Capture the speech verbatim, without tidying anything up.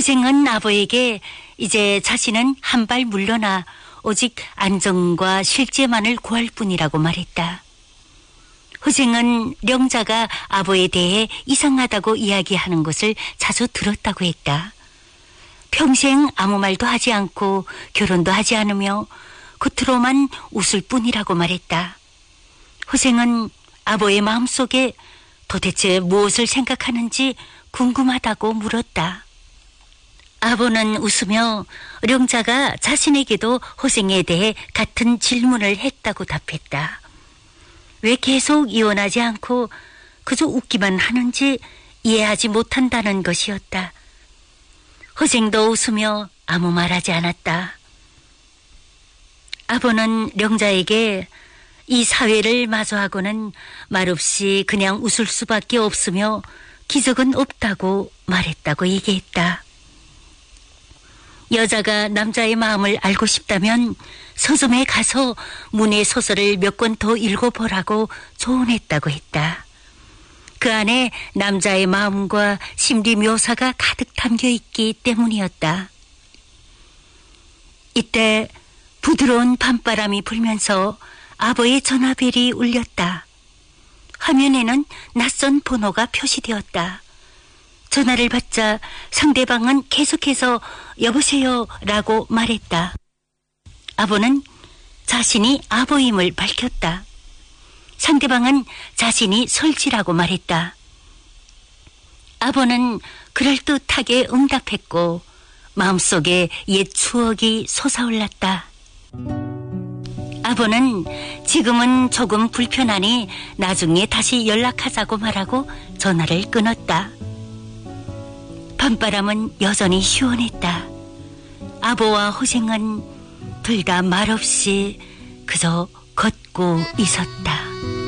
호생은 아버에게 이제 자신은 한 발 물러나 오직 안정과 실제만을 구할 뿐이라고 말했다. 호생은 령자가 아버에 대해 이상하다고 이야기하는 것을 자주 들었다고 했다. 평생 아무 말도 하지 않고 결혼도 하지 않으며 겉으로만 웃을 뿐이라고 말했다. 호생은 아버의 마음속에 도대체 무엇을 생각하는지 궁금하다고 물었다. 아버는 웃으며 령자가 자신에게도 호생에 대해 같은 질문을 했다고 답했다. 왜 계속 이혼하지 않고 그저 웃기만 하는지 이해하지 못한다는 것이었다. 호생도 웃으며 아무 말하지 않았다. 아버는 령자에게 이 사회를 마주하고는 말없이 그냥 웃을 수밖에 없으며 기적은 없다고 말했다고 얘기했다. 여자가 남자의 마음을 알고 싶다면 서점에 가서 문의 소설을 몇 권 더 읽어보라고 조언했다고 했다. 그 안에 남자의 마음과 심리 묘사가 가득 담겨있기 때문이었다. 이때 부드러운 밤바람이 불면서 아버의 전화벨이 울렸다. 화면에는 낯선 번호가 표시되었다. 전화를 받자 상대방은 계속해서 여보세요 라고 말했다. 아버는 자신이 아버임을 밝혔다. 상대방은 자신이 설지라고 말했다. 아버는 그럴듯하게 응답했고 마음속에 옛 추억이 솟아올랐다. 아버는 지금은 조금 불편하니 나중에 다시 연락하자고 말하고 전화를 끊었다. 밤바람은 여전히 시원했다. 아버와 호생은 둘 다 말없이 그저 걷고 있었다.